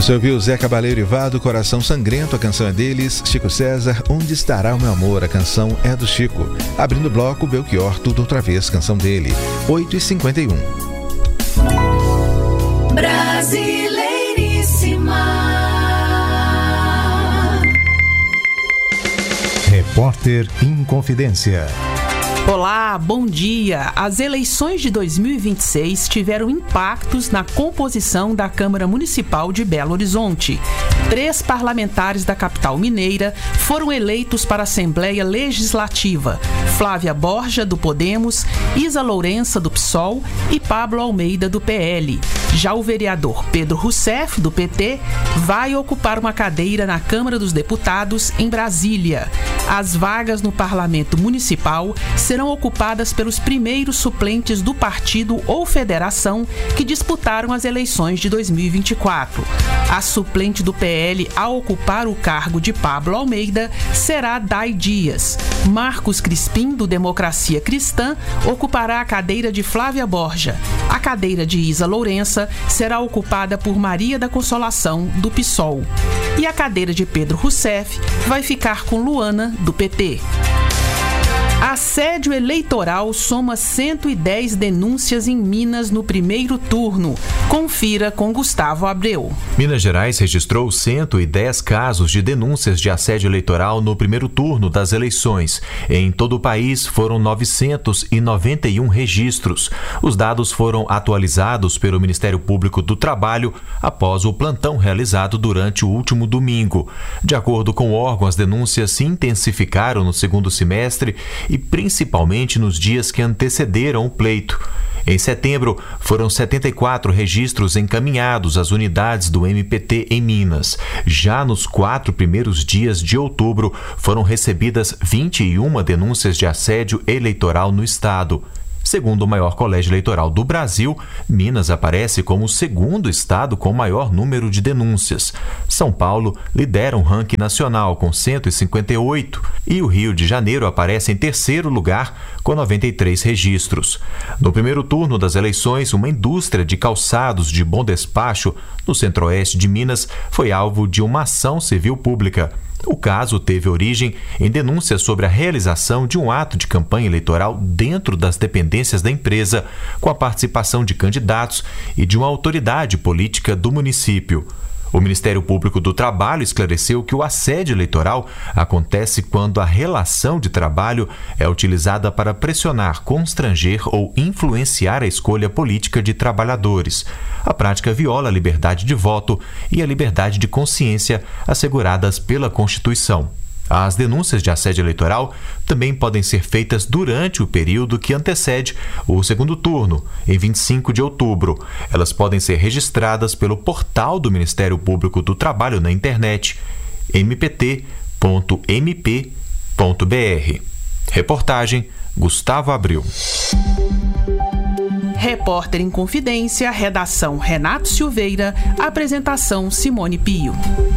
Você ouviu Zé Cabaleiro e Vado, Coração Sangrento, a canção é deles. Chico César, Onde Estará o Meu Amor, a canção é do Chico. Abrindo o bloco, Belchior, Tudo Outra Vez, canção dele. 8h51. Brasileiríssima. Repórter Inconfidência. Olá, bom dia! As eleições de 2026 tiveram impactos na composição da Câmara Municipal de Belo Horizonte. 3 parlamentares da capital mineira foram eleitos para a Assembleia Legislativa: Flávia Borja, do Podemos, Isa Lourença, do PSOL e Pablo Almeida, do PL. Já o vereador Pedro Rousseff, do PT, vai ocupar uma cadeira na Câmara dos Deputados, em Brasília. As vagas no Parlamento Municipal serão ocupadas pelos primeiros suplentes do partido ou federação que disputaram as eleições de 2024. A suplente do PL a ocupar o cargo de Pablo Almeida será Day Dias. Marcos Crispim, do Democracia Cristã, ocupará a cadeira de Flávia Borja. A cadeira de Isa Lourença será ocupada por Maria da Consolação, do PSOL. E a cadeira de Pedro Rousseff vai ficar com Luana, do PT. Assédio eleitoral soma 110 denúncias em Minas no primeiro turno. Confira com Gustavo Abreu. Minas Gerais registrou 110 casos de denúncias de assédio eleitoral no primeiro turno das eleições. Em todo o país foram 991 registros. Os dados foram atualizados pelo Ministério Público do Trabalho após o plantão realizado durante o último domingo. De acordo com o órgão, as denúncias se intensificaram no segundo semestre e principalmente nos dias que antecederam o pleito. Em setembro, foram 74 registros encaminhados às unidades do MPT em Minas. Já nos 4 primeiros dias de outubro, foram recebidas 21 denúncias de assédio eleitoral no estado. Segundo o maior colégio eleitoral do Brasil, Minas aparece como o segundo estado com maior número de denúncias. São Paulo lidera um ranking nacional com 158 e o Rio de Janeiro aparece em terceiro lugar com 93 registros. No primeiro turno das eleições, uma indústria de calçados de Bom Despacho, no centro-oeste de Minas, foi alvo de uma ação civil pública. O caso teve origem em denúncias sobre a realização de um ato de campanha eleitoral dentro das dependências da empresa, com a participação de candidatos e de uma autoridade política do município. O Ministério Público do Trabalho esclareceu que o assédio eleitoral acontece quando a relação de trabalho é utilizada para pressionar, constranger ou influenciar a escolha política de trabalhadores. A prática viola a liberdade de voto e a liberdade de consciência asseguradas pela Constituição. As denúncias de assédio eleitoral também podem ser feitas durante o período que antecede o segundo turno, em 25 de outubro. Elas podem ser registradas pelo portal do Ministério Público do Trabalho na internet, mpt.mp.br. Reportagem Gustavo Abreu. Repórter em Confidência, redação Renato Silveira, apresentação Simone Pio.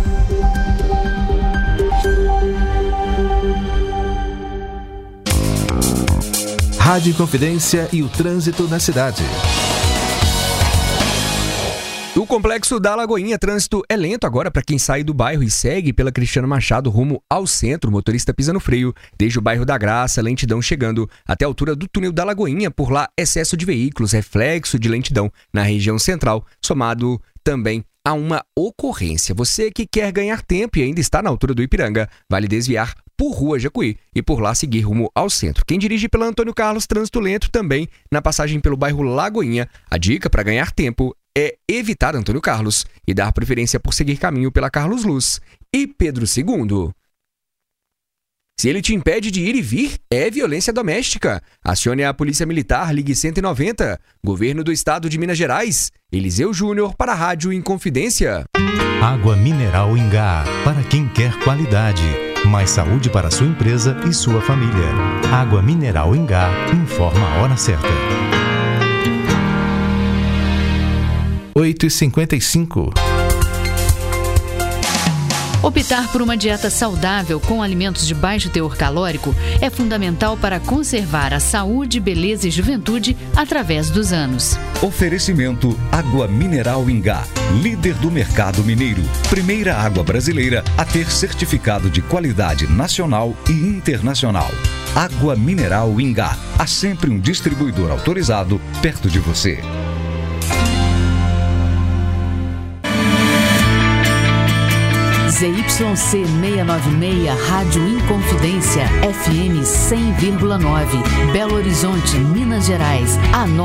Rádio Confidência e o trânsito na cidade. O Complexo da Lagoinha, trânsito é lento agora para quem sai do bairro e segue pela Cristiano Machado rumo ao centro. O motorista pisa no freio, desde o bairro da Graça, lentidão chegando até a altura do túnel da Lagoinha. Por lá, excesso de veículos, reflexo de lentidão na região central, somado também a uma ocorrência. Você que quer ganhar tempo e ainda está na altura do Ipiranga, vale desviar por Rua Jacuí e por lá seguir rumo ao centro. Quem dirige pela Antônio Carlos, trânsito lento também na passagem pelo bairro Lagoinha. A dica para ganhar tempo é evitar Antônio Carlos e dar preferência por seguir caminho pela Carlos Luz e Pedro II. Se ele te impede de ir e vir, é violência doméstica. Acione a Polícia Militar, ligue 190. Governo do Estado de Minas Gerais. Eliseu Júnior para a Rádio Inconfidência. Água mineral Ingá, para quem quer qualidade. Mais saúde para sua empresa e sua família. Água mineral Ingá, informa a hora certa. 8h55. Optar por uma dieta saudável com alimentos de baixo teor calórico é fundamental para conservar a saúde, beleza e juventude através dos anos. Oferecimento Água Mineral Ingá, líder do mercado mineiro. Primeira água brasileira a ter certificado de qualidade nacional e internacional. Água Mineral Ingá. Há sempre um distribuidor autorizado perto de você. ZYC 696, Rádio Inconfidência, FM 100,9, Belo Horizonte, Minas Gerais.